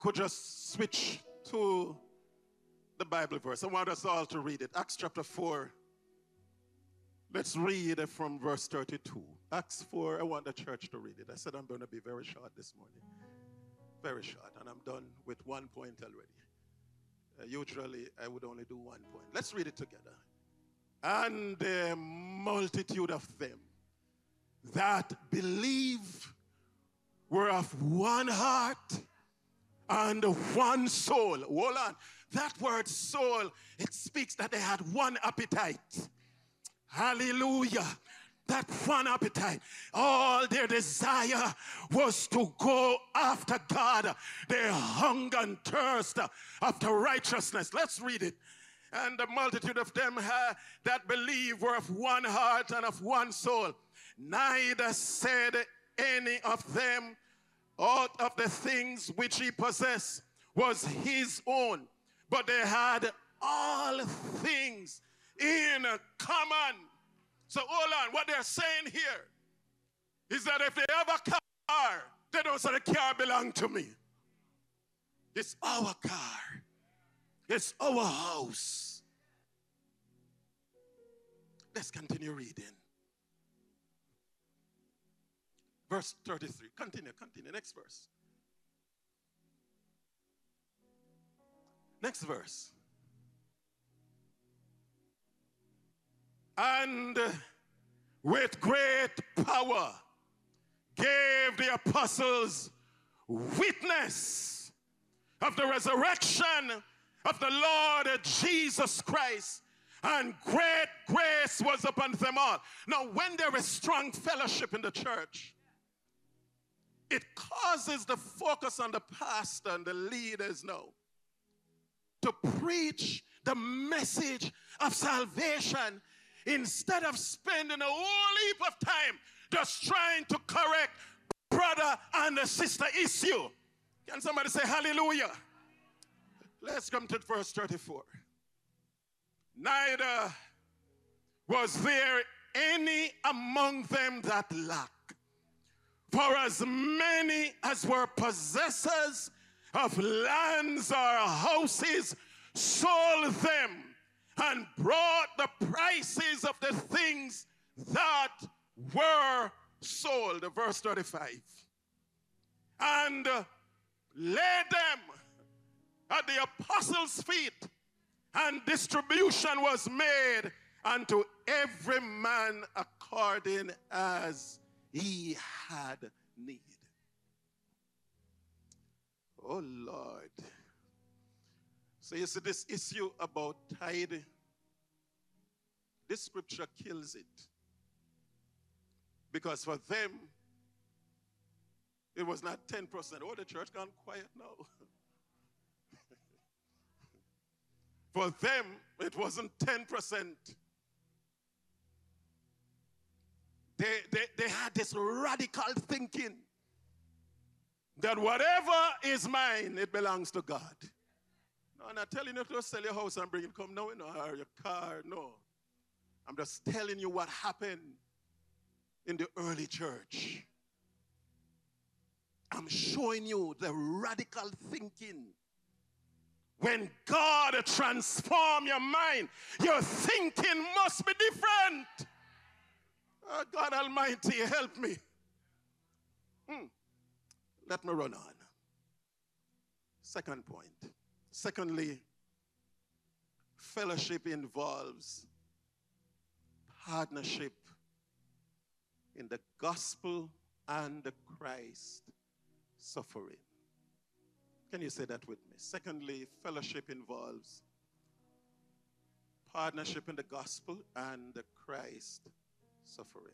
could just switch to the Bible verse. I want us all to read it. Acts chapter 4. Let's read from verse 32. Acts 4, I want the church to read it. I said I'm going to be very short this morning. Very short, and I'm done with 1 point already. Usually, I would only do 1 point. Let's read it together. And the multitude of them that believe were of one heart and one soul. Hold on. That word soul, it speaks that they had one appetite. Hallelujah. That one appetite. All their desire was to go after God. Their hunger and thirst after righteousness. Let's read it. And the multitude of them that believe were of one heart and of one soul. Neither said any of them aught of the things which he possessed was his own, but they had all things in common. So hold on, what they're saying here is that if they have a car, they don't say the car belongs to me. It's our car. It's our house. Let's continue reading. Verse 33. Continue. Next verse. Next verse. And with great power gave the apostles witness of the resurrection of the Lord Jesus Christ, and great grace was upon them all. Now, when there is strong fellowship in the church, it causes the focus on the pastor and the leaders now to preach the message of salvation instead of spending a whole heap of time just trying to correct brother and the sister issue. Can somebody say hallelujah? Let's come to verse 34. Neither was there any among them that lacked. For as many as were possessors of lands or houses sold them and brought the prices of the things that were sold. Verse 35. And laid them at the apostles' feet, and distribution was made unto every man according as he had need. Oh Lord. So you see this issue about tithing, this scripture kills it. Because for them, it was not 10%. Oh, the church gone quiet now. For them, it wasn't 10%. They had this radical thinking that whatever is mine, it belongs to God. No, I'm not telling you to sell your house and bring it come now, or your car, no. I'm just telling you what happened in the early church. I'm showing you the radical thinking. When God transforms your mind, your thinking must be different. Oh, God Almighty, help me. Let me run on. Second point. Secondly, fellowship involves partnership in the gospel and the Christ suffering. Can you say that with me? Secondly, fellowship involves partnership in the gospel and the Christ suffering.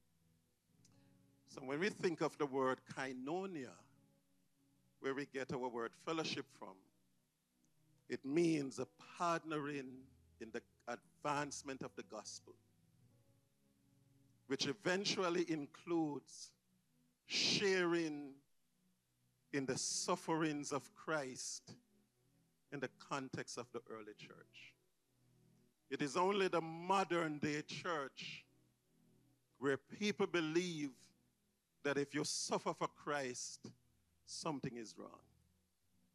So when we think of the word koinonia, where we get our word fellowship from, it means a partnering in the advancement of the gospel, which eventually includes sharing in the sufferings of Christ in the context of the early church. It is only the modern day church where people believe that if you suffer for Christ, something is wrong.